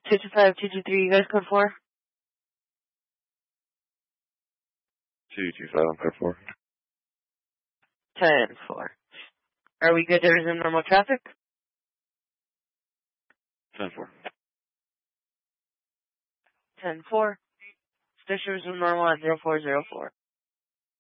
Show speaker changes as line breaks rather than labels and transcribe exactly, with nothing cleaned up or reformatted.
two two five, two two three, you guys code four?
two two five, code four.
ten four. Are we good to resume normal traffic?
ten four.
ten four. Station resume normal at zero four zero four.